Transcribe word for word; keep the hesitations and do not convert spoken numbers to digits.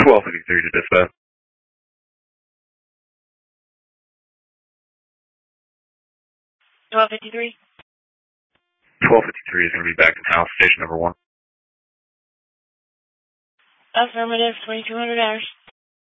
twelve fifty-three to dispatch. twelve fifty-three? twelve fifty-three is going to be back in house, station number one. Affirmative, twenty-two hundred hours.